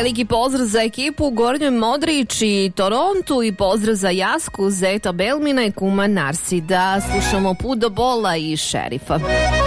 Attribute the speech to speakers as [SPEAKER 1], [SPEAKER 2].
[SPEAKER 1] Veliki pozdrav za ekipu u Gornjoj Modrić i Torontu i pozdrav za Jasku, Zeta Belmina i kuma Narsida. Slušamo Put do bola i Šerifa.